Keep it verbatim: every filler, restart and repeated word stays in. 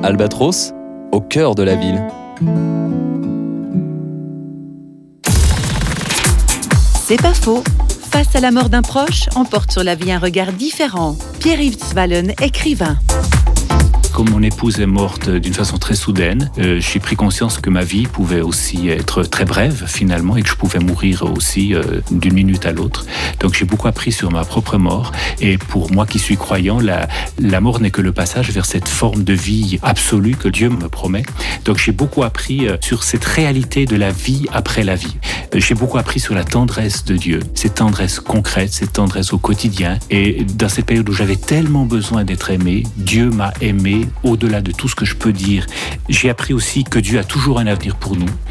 Albatros, au cœur de la ville. C'est pas faux. Face à la mort d'un proche, on porte sur la vie un regard différent. Pierre-Yves Zwalen, écrivain. Comme mon épouse est morte d'une façon très soudaine, euh, j'ai pris conscience que ma vie pouvait aussi être très brève finalement et que je pouvais mourir aussi euh, d'une minute à l'autre. Donc j'ai beaucoup appris sur ma propre mort et pour moi qui suis croyant, la, la mort n'est que le passage vers cette forme de vie absolue que Dieu me promet. Donc j'ai beaucoup appris euh, sur cette réalité de la vie après la vie. Euh, j'ai beaucoup appris sur la tendresse de Dieu, cette tendresse concrète, cette tendresse au quotidien. Et dans cette période où j'avais tellement besoin d'être aimé, Dieu m'a aimé au-delà de tout ce que je peux dire. J'ai appris aussi que Dieu a toujours un avenir pour nous